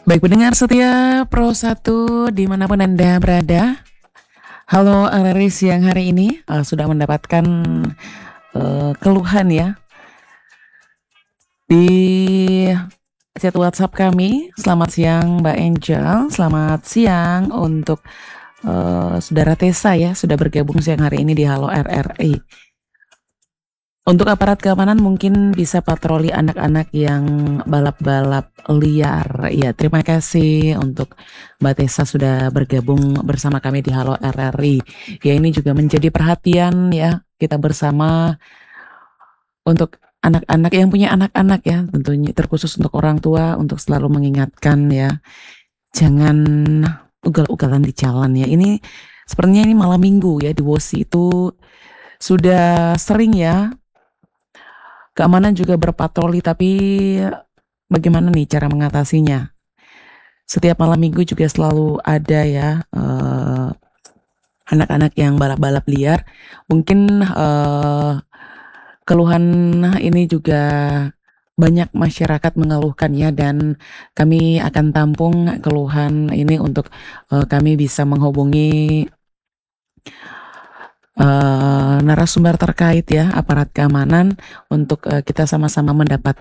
Baik pendengar setia Pro 1 dimanapun Anda berada. Halo Aris yang hari ini sudah mendapatkan keluhan ya di chat WhatsApp kami. Selamat siang Mbak Angel, selamat siang untuk Saudara Tessa ya, sudah bergabung siang hari ini di Halo RRI. Untuk aparat keamanan mungkin bisa patroli anak-anak yang balap-balap liar. Ya, terima kasih untuk Mbak Tessa sudah bergabung bersama kami di Halo RRI. Ya, ini juga menjadi perhatian ya kita bersama untuk anak-anak yang punya anak-anak ya, tentunya terkhusus untuk orang tua untuk selalu mengingatkan ya, jangan ugal-ugalan di jalan ya. Ini sepertinya ini malam minggu ya di Wosi itu sudah sering ya. Keamanan juga berpatroli, tapi bagaimana nih cara mengatasinya? Setiap malam minggu juga selalu ada ya anak-anak yang balap-balap liar. Mungkin keluhan ini juga banyak masyarakat mengeluhkan ya, dan kami akan tampung keluhan ini untuk kami bisa menghubungi narasumber terkait ya, aparat keamanan untuk kita sama-sama mendapatkan